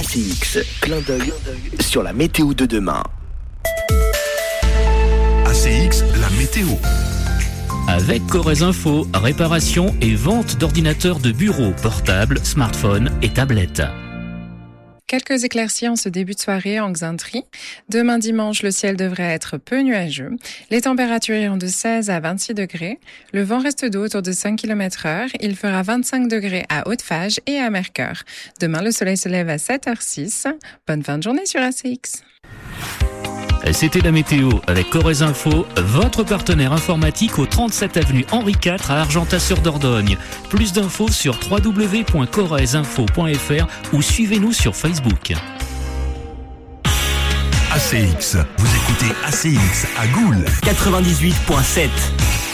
ACX, clin d'œil sur la météo de demain. ACX, la météo. Avec Corrèze Info, réparation et vente d'ordinateurs de bureau, portables, smartphones et tablettes. Quelques éclaircies en ce début de soirée en Xainterie. Demain dimanche, le ciel devrait être peu nuageux. Les températures iront de 16 à 26 degrés. Le vent reste doux autour de 5 km/h. Il fera 25 degrés à Haute-Fage et à Mercœur. Demain, le soleil se lève à 7h06. Bonne fin de journée sur ACX. C'était la météo avec Corrèze Info, votre partenaire informatique au 37 avenue Henri IV à Argentat-sur-Dordogne. Plus d'infos sur www.corrèzeinfo.fr ou suivez-nous sur Facebook. ACX, vous écoutez ACX à Goules 98.7.